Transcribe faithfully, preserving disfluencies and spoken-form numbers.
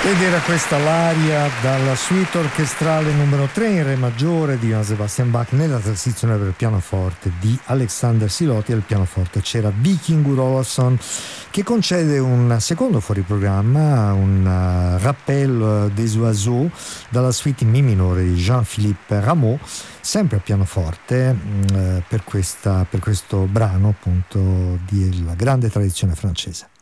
Ed era questa l'aria dalla suite orchestrale numero tre in re maggiore di Johann Sebastian Bach nella transizione per il pianoforte di Alexander Siloti. Al pianoforte c'era Vikingur Olafsson, che concede un secondo fuoriprogramma, un uh, rappel des oiseaux dalla suite in mi minore di Jean-Philippe Rameau, sempre a pianoforte, uh, per, questa, per questo brano appunto della grande tradizione francese.